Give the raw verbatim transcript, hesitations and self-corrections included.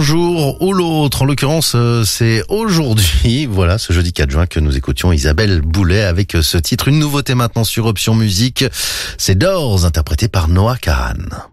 un jour ou l'autre. En l'occurrence, c'est aujourd'hui, voilà, ce jeudi quatre juin que nous écoutions Isabelle Boulay avec ce titre. Une nouveauté maintenant sur Option Musique. C'est Doors, interprété par Noah Kahan.